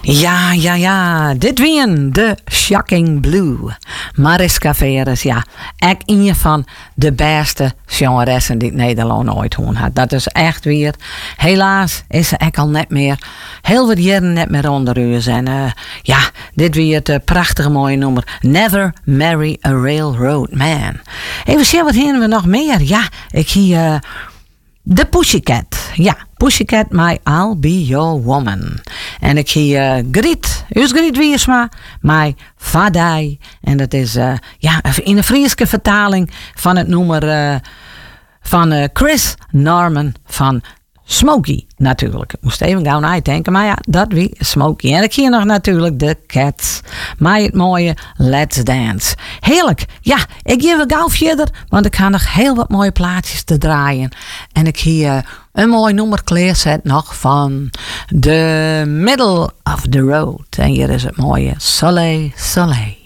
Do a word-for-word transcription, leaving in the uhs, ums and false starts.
Ja, ja, ja. Dit wien de Shocking Blue. Mariska Veres, ja. Echt een van de beste zangeressen die Nederland ooit hoen had. Dat is echt weer. Helaas is ze echt al net meer. Heel wat jaren net meer onder u. En uh, ja, dit weer het uh, prachtige mooie nummer. Never Marry a Railroad Man. Even zien, wat hebben we nog meer? Ja, ik hier... Uh, De Pussycat. Ja, Pussycat, my I'll be your woman. En ik hier uh, Griet, us Griet Wiersma, my Vadai. En dat is uh, ja, in een Friese vertaling van het nummer uh, van uh, Chris Norman van Smokey natuurlijk. Ik moest even gauw uitdenken, maar ja, dat wie Smokey. En ik hier nog natuurlijk de Cats. Maar het mooie Let's Dance. Heerlijk. Ja, ik geef er gauw verder, want ik ga nog heel wat mooie plaatjes te draaien. En ik hier een mooi nummer klaarzet nog van The Middle of the Road. En hier is het mooie Soleil, Soleil.